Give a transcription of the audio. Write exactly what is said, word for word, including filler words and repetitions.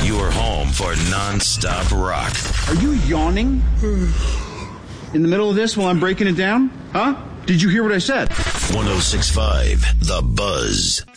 Your home for non-stop rock. Are you yawning in the middle of this while I'm breaking it down? Huh? Did you hear what I said? one oh six point five The Buzz.